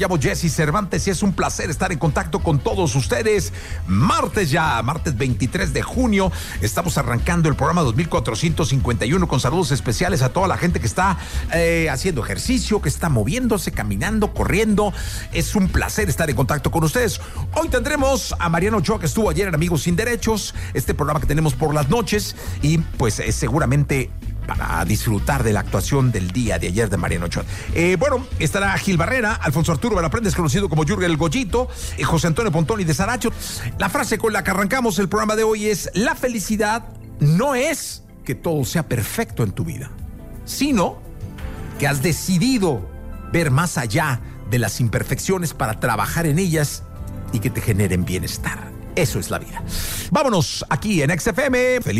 Llamo Jesse Cervantes y es un placer estar en contacto con todos ustedes. Martes 23 de junio, estamos arrancando el programa 2451 con saludos especiales a toda la gente que está haciendo ejercicio, que está moviéndose, caminando, corriendo. Es un placer estar en contacto con ustedes. Hoy tendremos a Mariano Ochoa, que estuvo ayer en Amigos Sin Derechos, este programa que tenemos por las noches, y pues seguramente para disfrutar de la actuación del día de ayer de Mariano Ochoa. Bueno, estará Gil Barrera, Alfonso Arturo Belaprendes, conocido como Jürgen el Goyito, José Antonio Pontoni de Saracho. La frase con la que arrancamos el programa de hoy es: la felicidad no es que todo sea perfecto en tu vida, sino que has decidido ver más allá de las imperfecciones para trabajar en ellas y que te generen bienestar. Eso es la vida. Vámonos aquí en XFM. Feliz